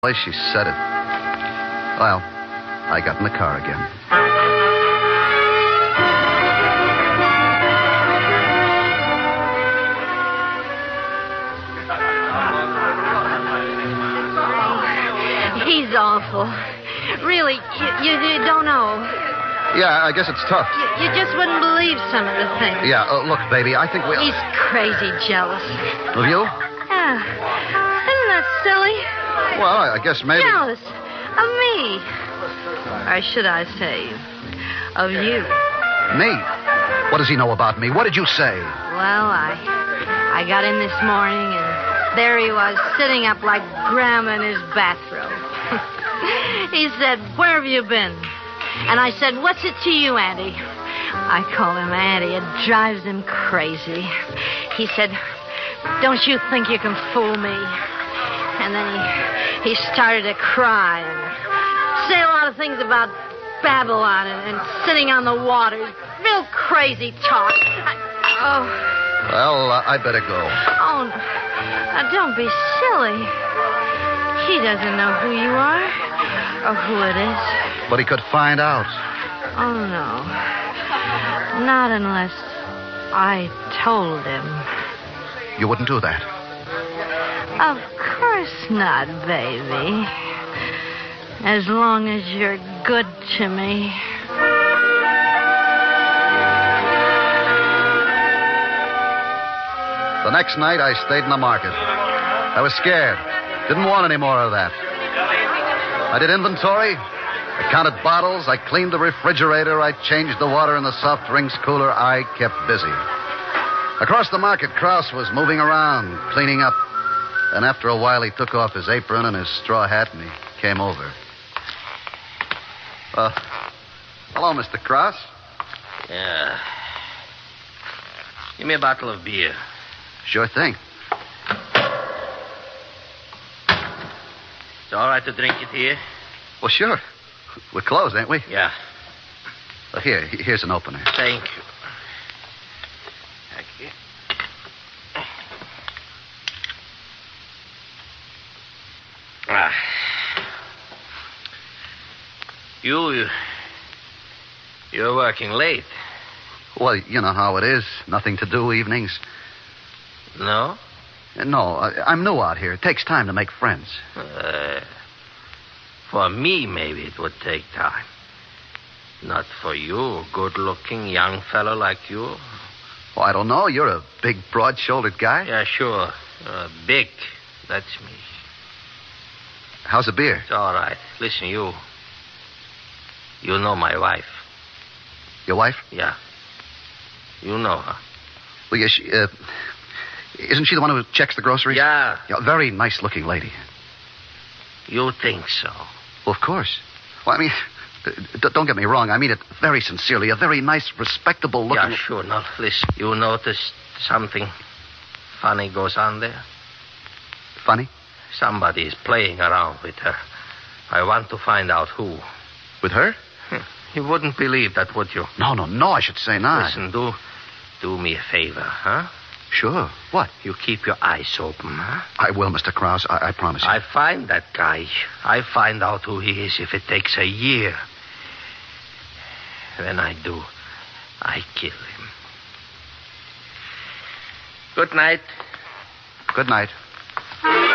way she said it. Well, I got in the car again. He's awful. Really, you don't know. Yeah, I guess it's tough. You just wouldn't believe some of the things. Yeah, look, baby, I think He's crazy jealous. Of you? Yeah. Isn't that silly? Well, I guess maybe... Jealous of me. Or should I say, of you. Me? What does he know about me? What did you say? Well, I got in this morning, and there he was, sitting up like Grandma in his bathrobe. He said, "Where have you been?" And I said, "What's it to you, Auntie?" I call him Auntie. It drives him crazy. He said, "Don't you think you can fool me?" And then he started to cry and say a lot of things about Babylon and sitting on the water. Real crazy talk. Well, I better go. Oh, now don't be silly. He doesn't know who you are or who it is. But he could find out. Oh, no. Not unless I told him. You wouldn't do that? Of course not, baby. As long as you're good to me. The next night, I stayed in the market. I was scared. Didn't want any more of that. I did inventory. I counted bottles. I cleaned the refrigerator. I changed the water in the soft drinks cooler. I kept busy. Across the market, Krause was moving around, cleaning up. And after a while, he took off his apron and his straw hat, and he came over. Hello, Mr. Krause. Yeah. Give me a bottle of beer. Sure thing. It's all right to drink it here? Well, sure. We're closed, ain't we? Yeah. Well, here's an opener. Thank you. Thank you. Ah. You're working late. Well, you know how it is. Nothing to do evenings. No? No, I'm new out here. It takes time to make friends. For me, maybe it would take time. Not for you, a good-looking young fellow like you. Well, I don't know. You're a big, broad-shouldered guy. Yeah, sure. Big. That's me. How's the beer? It's all right. Listen, you know my wife. Your wife? Yeah. You know her. Well, yes, isn't she the one who checks the groceries? Yeah. Very nice-looking lady. You think so? Well, of course. Well, I mean, don't get me wrong. I mean it very sincerely. A very nice, respectable-looking... Yeah, sure. Now, listen, you noticed something funny goes on there? Funny? Somebody is playing around with her. I want to find out who. With her? You wouldn't believe that, would you? No, I should say not. Listen, do me a favor, huh? Sure. What? You keep your eyes open, huh? I will, Mr. Krause. I promise you. I find that guy. I find out who he is if it takes a year. When I do, I kill him. Good night. Good night.